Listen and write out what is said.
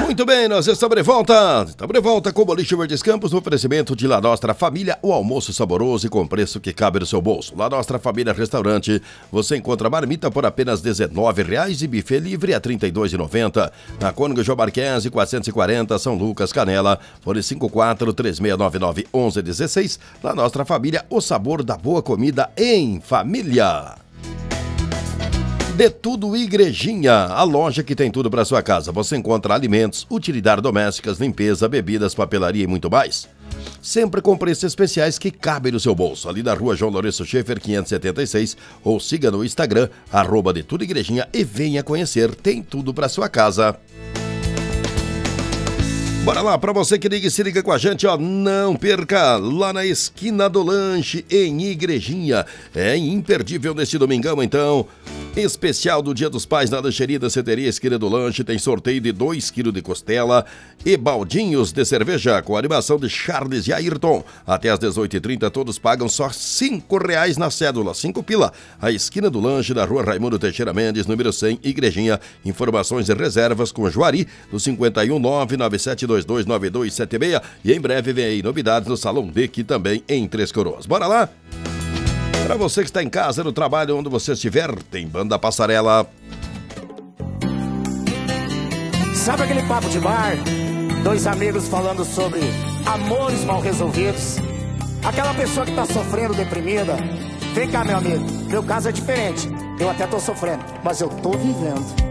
Muito bem, nós estamos de volta. Estamos de volta com o Boliche Verdes Campos, no oferecimento de La Nostra Família, o almoço saboroso e com preço que cabe no seu bolso. La Nostra Família Restaurante, você encontra marmita por apenas R$19 e buffet livre a R$ 32,90. Na Cônigo João Marquese, 440, São Lucas, Canela, fone 54-3699-1116. La Nostra Família, o sabor da boa comida em família. De Tudo Igrejinha, a loja que tem tudo para sua casa. Você encontra alimentos, utilidades domésticas, limpeza, bebidas, papelaria e muito mais. Sempre com preços especiais que cabem no seu bolso. Ali na rua João Lourenço Schaeffer, 576, ou siga no Instagram, @De Tudo Igrejinha e venha conhecer. Tem tudo para sua casa. Bora lá, pra você que liga e se liga com a gente, ó, não perca, lá na esquina do lanche, em Igrejinha. É imperdível neste domingão, então. Especial do Dia dos Pais na lancheria da Ceteria Esquina do Lanche. Tem sorteio de 2 kg de costela e baldinhos de cerveja com animação de Charles e Ayrton. Até às 18h30, todos pagam só R$5 na cédula, 5 pila. A esquina do lanche da rua Raimundo Teixeira Mendes, número 100, Igrejinha. Informações e reservas com Juari, do 51997229276. E em breve vem aí novidades no Salão Deck também em Três Coroas. Bora lá? Para você que está em casa, no trabalho, onde você estiver, tem Banda Passarela. Sabe aquele papo de bar? Dois amigos falando sobre amores mal resolvidos. Aquela pessoa que tá sofrendo, deprimida. Vem cá, meu amigo, meu caso é diferente. Eu até tô sofrendo, mas eu tô vivendo.